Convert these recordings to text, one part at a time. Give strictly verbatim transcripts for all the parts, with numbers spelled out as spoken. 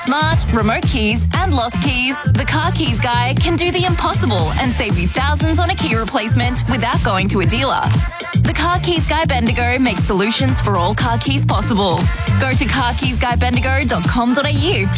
smart, remote keys and lost keys, the Car Keys Guy can do the impossible and save you thousands on a key replacement without going to a dealer. The Car Keys Guy Bendigo makes solutions for all car keys possible. Go to car keys guy bendigo dot com dot a u.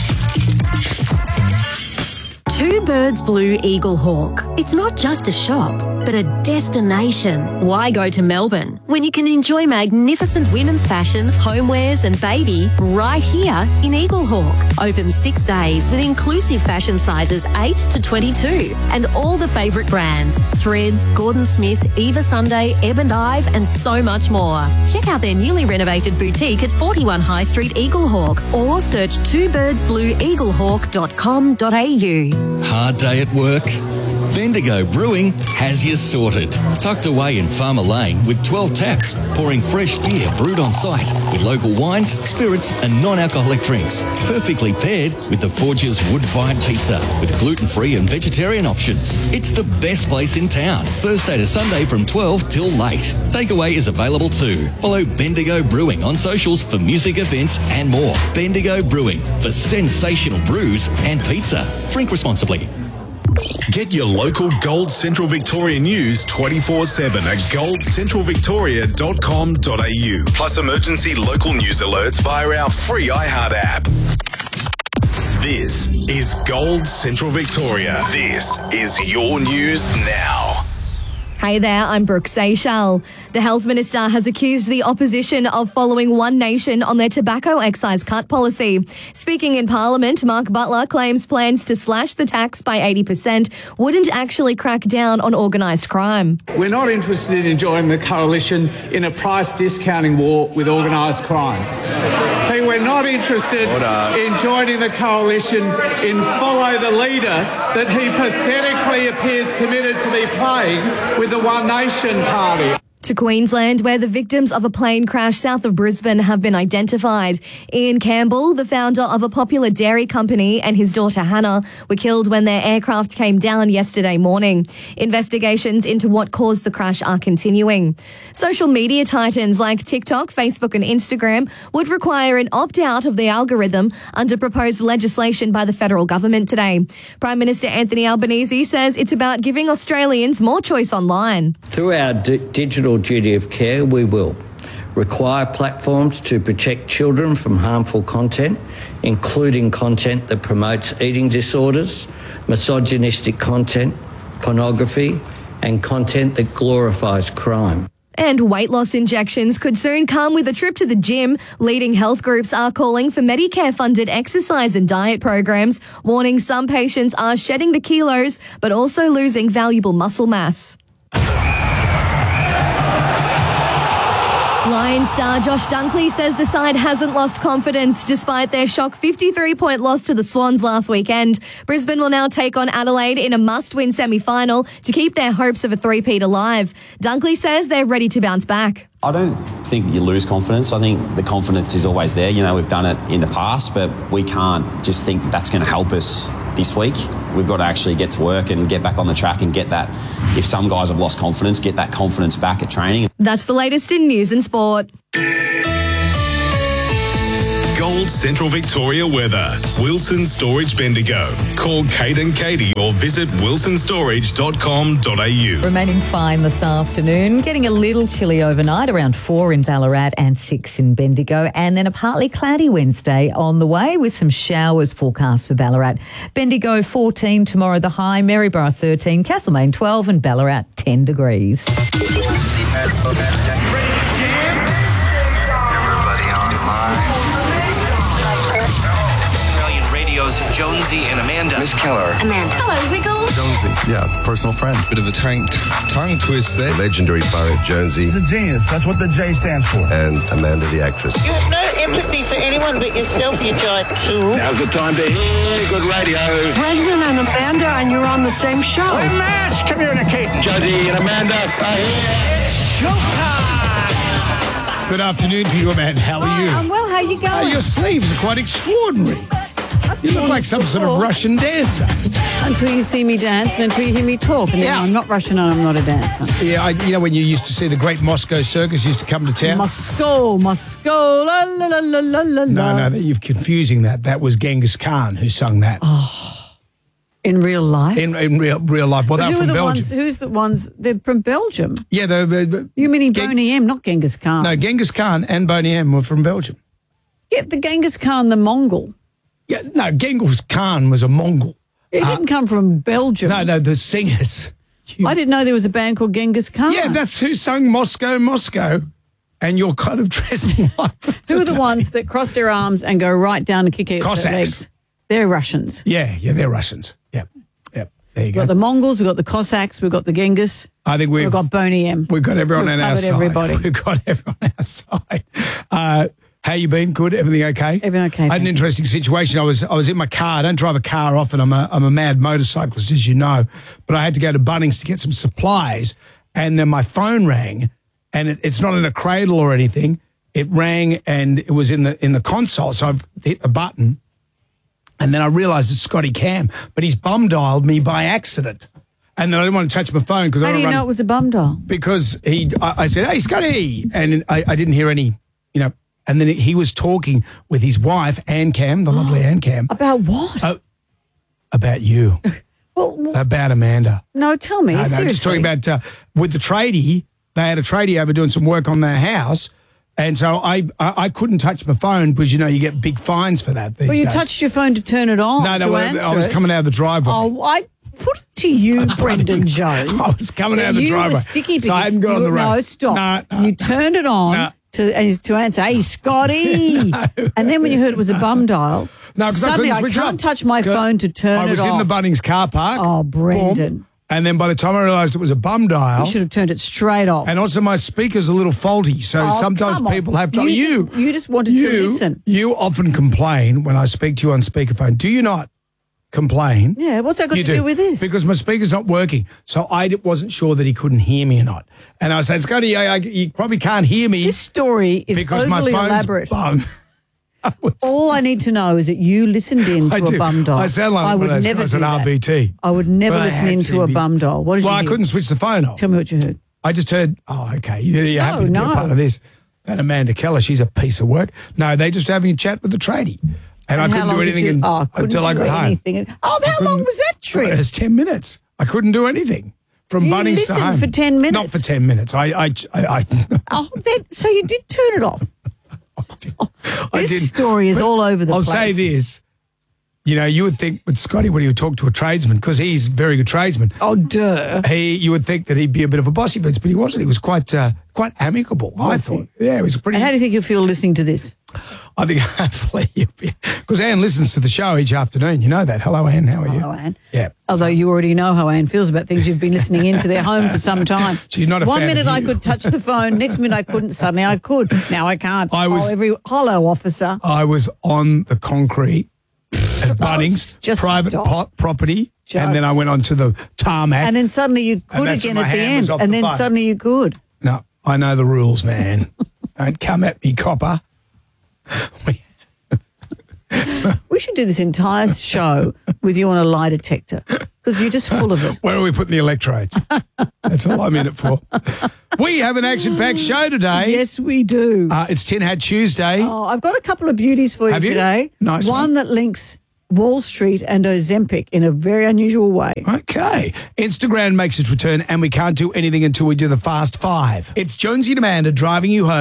Two Birds Blue Eagle Hawk. It's not just a shop, but a destination. Why go to Melbourne when you can enjoy magnificent women's fashion, homewares and baby right here in Eagle Hawk? Open six days with inclusive fashion sizes eight to twenty-two and all the favourite brands, Threads, Gordon Smith, Eva Sunday, Ebb and Ive and so much more. Check out their newly renovated boutique at forty-one High Street, Eagle Hawk, or search two birds blue eagle hawk dot com dot a u. Hard day at work? Bendigo Brewing has you sorted. Tucked away in Farmer Lane with twelve taps, pouring fresh beer brewed on site with local wines, spirits and non-alcoholic drinks. Perfectly paired with the Forge's wood-fired pizza with gluten-free and vegetarian options. It's the best place in town. Thursday to Sunday from twelve till late. Takeaway is available too. Follow Bendigo Brewing on socials for music events and more. Bendigo Brewing for sensational brews and pizza. Drink responsibly. Get your local Gold Central Victoria news twenty-four seven at gold central victoria dot com dot a u. Plus emergency local news alerts via our free iHeart app. This is Gold Central Victoria. This is your news now. Hey there, I'm Brooke Seychelles. The Health Minister has accused the opposition of following One Nation on their tobacco excise cut policy. Speaking in Parliament, Mark Butler claims plans to slash the tax by eighty percent wouldn't actually crack down on organised crime. We're not interested in joining the coalition in a price discounting war with organised crime. Hey, we're not interested in joining the coalition in follow the leader that he pathetically appears committed to be playing with the One Nation Party. To Queensland, where the victims of a plane crash south of Brisbane have been identified. Ian Campbell, the founder of a popular dairy company, and his daughter Hannah were killed when their aircraft came down yesterday morning. Investigations into what caused the crash are continuing. Social media titans like TikTok, Facebook and Instagram would require an opt-out of the algorithm under proposed legislation by the federal government today. Prime Minister Anthony Albanese says it's about giving Australians more choice online. Through our d- digital duty of care, we will require platforms to protect children from harmful content, including content that promotes eating disorders, misogynistic content, pornography, and content that glorifies crime. And weight loss injections could soon come with a trip to the gym. Leading health groups are calling for Medicare-funded exercise and diet programs, warning some patients are shedding the kilos but also losing valuable muscle mass. Lions star Josh Dunkley says the side hasn't lost confidence despite their shock fifty-three point loss to the Swans last weekend. Brisbane will now take on Adelaide in a must-win semi-final to keep their hopes of a three-peat alive. Dunkley says they're ready to bounce back. I don't think you lose confidence. I think the confidence is always there. You know, we've done it in the past, but we can't just think that that's going to help us this week. We've got to actually get to work and get back on the track and get that, if some guys have lost confidence, get that confidence back at training. That's the latest in news and sport. Gold Central Victoria weather. Wilson Storage Bendigo. Call Kate and Katie or visit wilson storage dot com dot a u. Remaining fine this afternoon. Getting a little chilly overnight, around four in Ballarat and six in Bendigo. And then a partly cloudy Wednesday on the way with some showers forecast for Ballarat. Bendigo fourteen tomorrow, the high. Maryborough thirteen, Castlemaine twelve and Ballarat ten degrees. Jonesy and Amanda. Miss Keller. Amanda. Hello, Wiggles. Jonesy. Yeah, personal friend. Bit of a tongue, tongue twist there. Legendary poet Jonesy. He's a genius. That's what the J stands for. And Amanda the actress. You have no empathy for anyone but yourself, you giant tool. Now's the time to hear good radio. Brendan and Amanda, and you're on the same show. Hey, Mash, come here and Kate. Jonesy and Amanda are here. It's showtime. Good afternoon to you, Amanda. How are Hi, you? I'm well. How are you going? Oh, your sleeves are quite extraordinary. I You look like some sort of Russian dancer. Until you see me dance and until you hear me talk. And then Yeah. I'm not Russian and I'm not a dancer. Yeah, I, you know when you used to see the Great Moscow Circus used to come to town? Moscow, Moscow, la la la la la la. No, no, that, you're confusing that. That was Genghis Khan who sung that. Oh, in real life? In, in real real life. Well, But they're who are from the Belgium. ones? Who's the ones? They're from Belgium. Yeah, they're, they're, You meaning Boney M, not Genghis Khan? no, Genghis Khan and Boney M were from Belgium. Yeah, the Genghis Khan, the Mongol. Yeah, no, Genghis Khan was a Mongol. He didn't come from Belgium. No, no, the singers. I didn't know there was a band called Genghis Khan. Yeah, that's who sung Moscow, Moscow. And you're kind of dressing like them Who are the today. ones that cross their arms and go right down and kick out their Cossacks. legs? They're Russians. Yeah, yeah, they're Russians. Yep, yep. There you We've go. got the Mongols, we've got the Cossacks, we've got the Genghis. I think we've, We've got Boney M. We've got everyone We've on our covered side. everybody. We've got everyone on our side. Uh, how you been? Good? Everything okay? Everything okay. I had an thank interesting situation. I was I was in my car. I don't drive a car often. I'm a I'm a mad motorcyclist, as you know. But I had to go to Bunnings to get some supplies, and then my phone rang, and it, it's not in a cradle or anything. It rang, and it was in the in the console. So I've hit the button, and then I realised it's Scotty Cam, but he's bum dialed me by accident. And then I didn't want to touch my phone because I How do don't you run, know it was a bum dial? because he, I, I said, "Hey, Scotty," and I, I didn't hear any, you know. And then he was talking with his wife, Ann Cam, the lovely Ann Cam, About what? uh, about you, well, well, about Amanda. no, tell me. No, no, seriously. just talking about uh, with the tradie. They had a tradie over doing some work on their house, and so I, I, I couldn't touch my phone because you know you get big fines for that. These Well, you days. touched your phone to turn it on. No, no, to I, answer I was it. coming out of the driveway. Oh, I put it to you, Brendan Jones. I was coming out of the you driveway, Were sticky so I hadn't got on the road. No, stop. No, no, you turned it on no. to and to answer, "Hey, Scotty," and then when you heard it was a bum dial, No, because I suddenly couldn't I switch can't off. touch my Good. phone to turn I was it in off. the Bunnings car park. Oh, Brendan. Boom. And then by the time I realised it was a bum dial, You should have turned it straight off. and also my speaker's a little faulty, so Oh, sometimes come on. people have to. You You, just- you just wanted to you, listen. You often complain when I speak to you on speakerphone. Do you not complain? Yeah, what's that got You to do with this? Because my speaker's not working, so I d- wasn't sure that he couldn't hear me or not. And I said, Scotty, I, I, you probably can't hear me. This story is because my overly phone's elaborate. bung. All I need to know is that you listened in to I a do. bum dial. I sound like I one would of those never guys do at that. R B T. I would never Well, I listen had into to a be- bum dial. What did Well, you I hear? couldn't switch the phone off. Tell me what you heard. I just heard, oh, okay, you- you're happy to No, be a no. part of this. And Amanda Keller, she's a piece of work. No, they just having a chat with the tradie. And, I And how couldn't do long did anything you- in- oh, couldn't until I do got home. anything. Oh, how long was that trip? It was ten minutes. I couldn't do anything from You Bunnings to listened home. for ten minutes? Not for ten minutes. I, I, I, I, Oh, that, so you did turn it off. I This didn't. story is But all over the I'll place. say this. You know, you would think with Scotty when he would talk to a tradesman, because he's a very good tradesman. Oh, duh. He, you would think that he'd be a bit of a bossy bitch, but he wasn't. He was quite, uh, quite amicable. I thought. Yeah, he was pretty. And how do you think you'll feel listening to this? I think hopefully you'll be, because Anne listens to the show each afternoon. You know that. Hello, Anne. How are you? Hello, Anne. Yeah. Although you already know how Anne feels about things you've been listening into their home for some time. She's not a One fan minute of I you. could touch the phone, next minute I couldn't. Suddenly I could. Now I can't. I was- oh, every hello, officer. I was on the concrete at Bunnings, just private stop. po- property, and then I Just- went on to the tarmac. And then suddenly you could that's again when at my the hand was end, off and the then phone. suddenly you could. No, I know the rules, man. Don't come at me, copper. We should do this entire show with you on a lie detector because you're just full of it. Where are we putting the electrodes? That's all I'm in it for. We have an action-packed show today. Yes, we do. Uh, it's Tin Hat Tuesday. Oh, I've got a couple of beauties for you Have you? today. Nice one one. that links Wall Street and Ozempic in a very unusual way. Okay. Instagram makes its return, and we can't do anything until we do the Fast Five. It's Jonesy and Amanda driving you home.